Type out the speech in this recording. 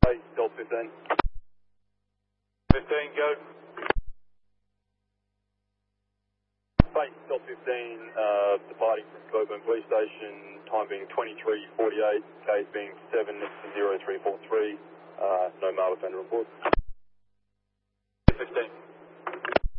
Base, Delta 15. 15, go. Base, Delta 15, departing from Coburn Police Station, time being 23:48, Ks being 70343, no mail offender report. 15.